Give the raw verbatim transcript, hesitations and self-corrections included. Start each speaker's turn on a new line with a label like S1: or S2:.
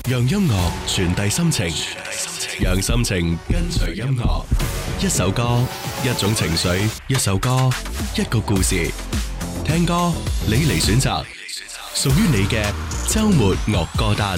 S1: 讓音樂傳遞心情，讓心情跟隨音樂。一首歌，一種情緒；一首歌，一個故事。聽歌，你嚟選擇，屬於你嘅周末樂歌單。